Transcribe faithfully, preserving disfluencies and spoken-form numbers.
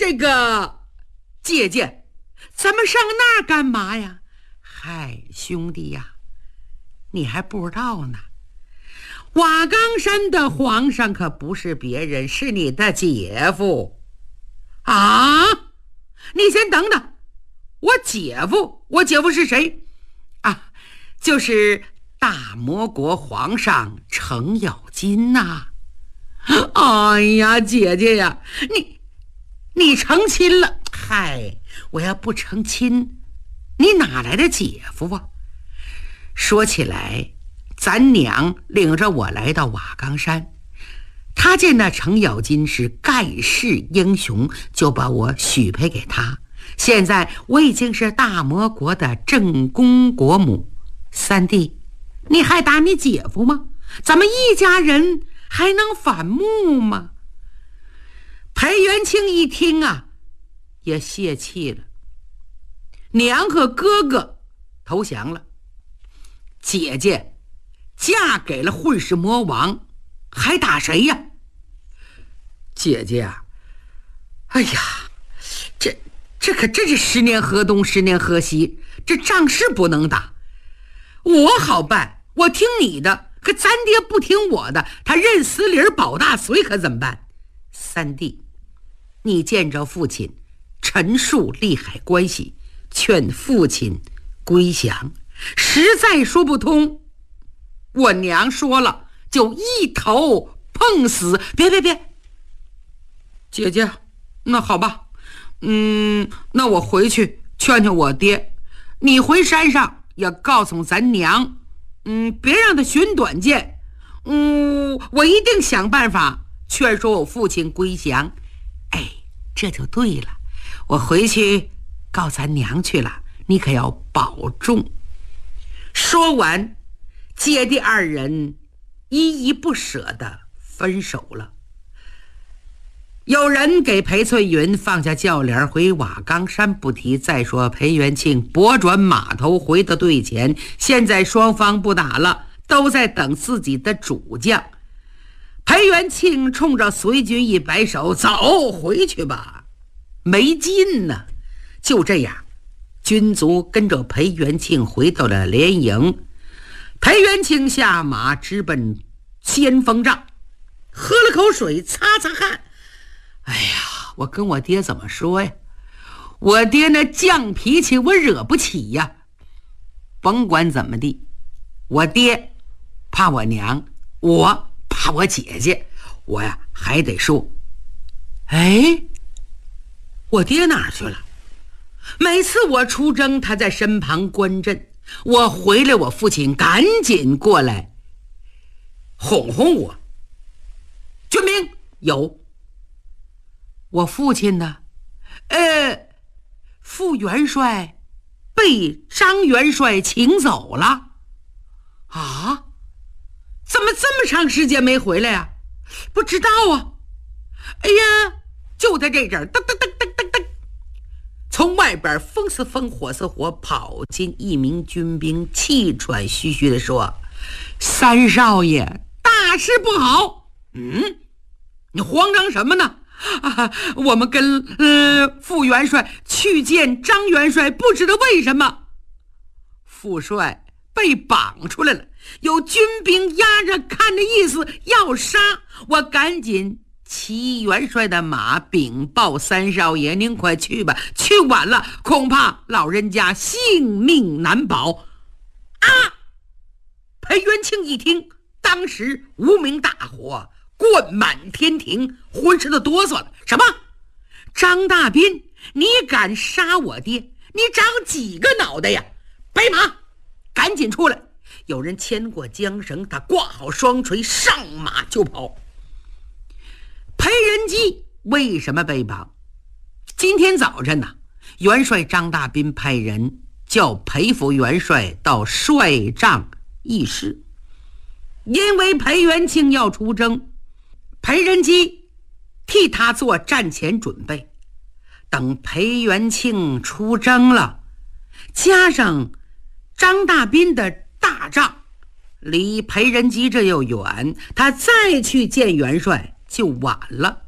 这个姐姐，咱们上那儿干嘛呀？嗨，兄弟呀，你还不知道呢。瓦岗山的皇上可不是别人，是你的姐夫。啊，你先等等，我姐夫，我姐夫是谁啊？就是大魔国皇上程咬金呐、啊。哎呀，姐姐呀，你你成亲了。嗨，我要不成亲，你哪来的姐夫啊？说起来，咱娘领着我来到瓦岗山，他见那程咬金是盖世英雄，就把我许配给他。现在我已经是大魔国的正宫国母。三弟，你还打你姐夫吗？咱们一家人还能反目吗？裴元庆一听啊，也泄气了。娘和哥哥投降了，姐姐嫁给了混世魔王，还打谁呀？姐姐啊，哎呀，这这可真是十年河东十年河西，这仗是不能打。我好办，我听你的，可咱爹不听我的，他认死理儿保大隋，可怎么办？三弟，你见着父亲陈述利害关系，劝父亲归降，实在说不通，我娘说了，就一头碰死。别别别，姐姐，那好吧，嗯，那我回去劝劝我爹，你回山上要告诉咱娘，嗯，别让他寻短见，嗯，我一定想办法劝说我父亲归降。哎，这就对了，我回去告咱娘去了，你可要保重。说完，姐弟二人依依不舍地分手了。有人给裴翠云放下轿帘回瓦岗山不提，再说裴元庆拨转马头回到队前，现在双方不打了，都在等自己的主将。裴元庆冲着随军一摆手，走，回去吧，没劲呢。就这样，军卒跟着裴元庆回到了连营。裴元庆下马直奔先锋帐，喝了口水，擦擦汗。哎呀，我跟我爹怎么说呀？我爹那犟脾气我惹不起呀。甭管怎么地，我爹怕我娘，我怕我姐姐，我呀还得说，哎，我爹哪儿去了？每次我出征，他在身旁观阵，我回来，我父亲赶紧过来哄哄我。军兵有。我父亲呢？呃，副元帅被张元帅请走了。啊？怎么这么长时间没回来呀？不知道啊。哎呀，就在这阵儿，噔噔噔噔噔噔，从外边风似风，火似火，跑进一名军兵，气喘吁吁地说：“三少爷，大事不好！”嗯，你慌张什么呢？啊，我们跟呃副元帅去见张元帅，不知道为什么副帅被绑出来了，有军兵压着，看着意思要杀。我赶紧骑元帅的马禀报三少爷，您快去吧，去晚了恐怕老人家性命难保。啊！裴元庆一听，当时无名大火灌满天庭，浑身都哆嗦了。什么？张大斌，你敢杀我爹？你长几个脑袋呀？白马，赶紧出来！有人牵过缰绳，他挂好双锤，上马就跑。裴仁基为什么被绑？今天早晨呢，元帅张大斌派人叫裴副元帅到帅帐议事，因为裴元庆要出征，裴仁基替他做战前准备。等裴元庆出征了，加上张大斌的大帐离裴仁基这又远，他再去见元帅就晚了。